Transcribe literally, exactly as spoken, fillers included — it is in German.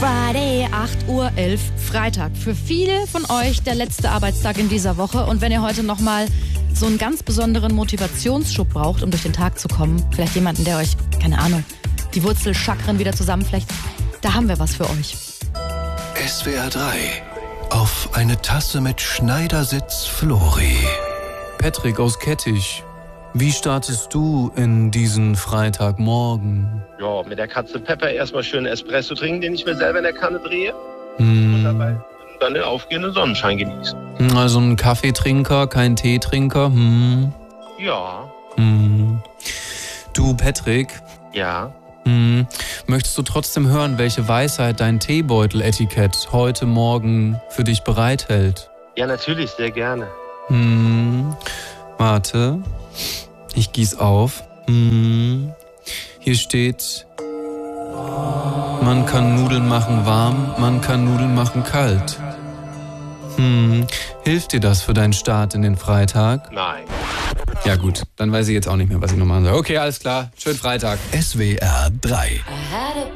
Friday, acht Uhr elf, Freitag. Für viele von euch der letzte Arbeitstag in dieser Woche. Und wenn ihr heute nochmal so einen ganz besonderen Motivationsschub braucht, um durch den Tag zu kommen, vielleicht jemanden, der euch, keine Ahnung, die Wurzelchakren wieder zusammenflecht, da haben wir was für euch. S W R drei. Auf eine Tasse mit Schneidersitz Flori. Patrick aus Kettich, wie startest du in diesen Freitagmorgen? Ja, mit der Katze Pepper erstmal schön Espresso trinken, den ich mir selber in der Kanne drehe. Hm. Und dabei dann den aufgehenden Sonnenschein genießen. Also ein Kaffeetrinker, kein Teetrinker? Hm. Ja. Hm. Du, Patrick, Ja. hm. möchtest du trotzdem hören, welche Weisheit dein Teebeutel-Etikett heute Morgen für dich bereithält? Ja, natürlich, sehr gerne. Hm. Warte, ich gieß auf. Hm. Hier steht: Man kann Nudeln machen warm, man kann Nudeln machen kalt. Hm. Hilft dir das für deinen Start in den Freitag? Nein. Ja gut, dann weiß ich jetzt auch nicht mehr, was ich noch machen soll. Okay, alles klar. Schönen Freitag. S W R drei.